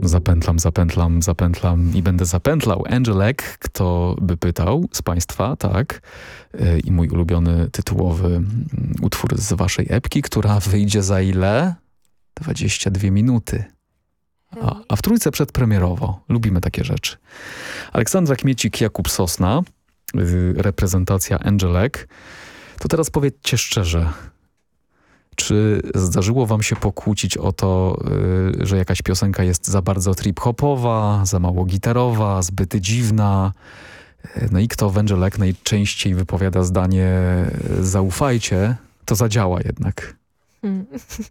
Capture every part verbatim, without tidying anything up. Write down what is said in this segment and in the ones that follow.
Zapętlam, zapętlam, zapętlam i będę zapętlał. Angelek, kto by pytał z państwa, tak. I mój ulubiony tytułowy utwór z waszej epki, która wyjdzie za ile? dwadzieścia dwie minuty. A, a w trójce przedpremierowo. Lubimy takie rzeczy. Aleksandra Kmiecik, Jakub Sosna, reprezentacja Angelek. To teraz powiedzcie szczerze, czy zdarzyło wam się pokłócić o to, yy, że jakaś piosenka jest za bardzo trip-hopowa, za mało gitarowa, zbyt dziwna? Yy, no i kto w Angelek najczęściej wypowiada zdanie zaufajcie, to zadziała jednak. Hmm.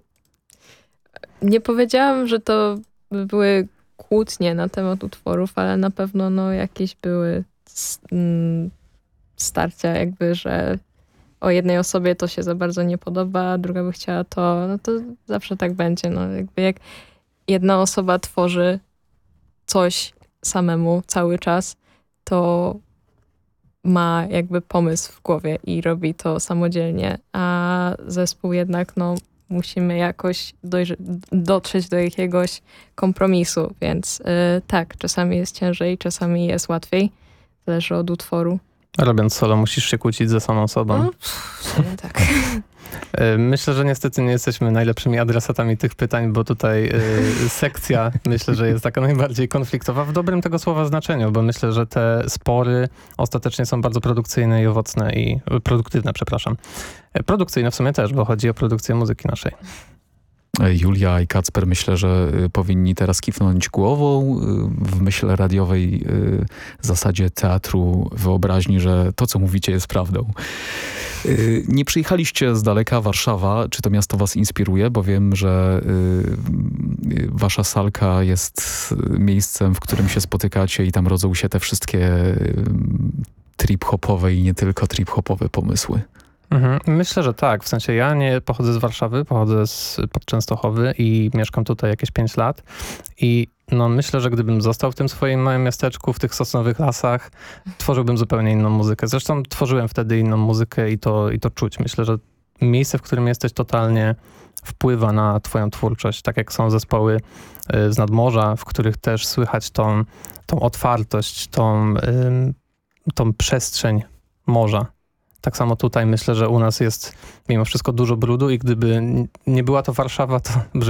Nie powiedziałam, że to były kłótnie na temat utworów, ale na pewno no, jakieś były starcia jakby, że o jednej osobie to się za bardzo nie podoba, a druga by chciała to, no to zawsze tak będzie. No, jakby jak jedna osoba tworzy coś samemu cały czas, to ma jakby pomysł w głowie i robi to samodzielnie, a zespół jednak no musimy jakoś dojrze- dotrzeć do jakiegoś kompromisu, więc yy, tak, czasami jest ciężej, czasami jest łatwiej, zależy od utworu. Robiąc solo musisz się kłócić ze samą sobą. No, pff, tak. Myślę, że niestety nie jesteśmy najlepszymi adresatami tych pytań, bo tutaj y, sekcja myślę, że jest taka najbardziej konfliktowa w dobrym tego słowa znaczeniu, bo myślę, że te spory ostatecznie są bardzo produkcyjne i owocne i produktywne, przepraszam. Produkcyjne w sumie też, bo chodzi o produkcję muzyki naszej. Julia i Kacper myślę, że powinni teraz kiwnąć głową w myśl radiowej zasadzie teatru wyobraźni, że to, co mówicie, jest prawdą. Nie przyjechaliście z daleka, Warszawa. Czy to miasto was inspiruje? Bo wiem, że wasza salka jest miejscem, w którym się spotykacie i tam rodzą się te wszystkie trip-hopowe i nie tylko trip-hopowe pomysły. Mhm. Myślę, że tak. W sensie ja nie pochodzę z Warszawy, pochodzę z Częstochowy i mieszkam tutaj jakieś pięć lat. I no myślę, że gdybym został w tym swoim małym miasteczku, w tych sosnowych lasach, tworzyłbym zupełnie inną muzykę. Zresztą tworzyłem wtedy inną muzykę i to, i to czuć. Myślę, że miejsce, w którym jesteś, totalnie wpływa na twoją twórczość. Tak jak są zespoły z nadmorza, w których też słychać tą, tą otwartość, tą, tą przestrzeń morza. Tak samo tutaj myślę, że u nas jest mimo wszystko dużo brudu i gdyby nie była to Warszawa, to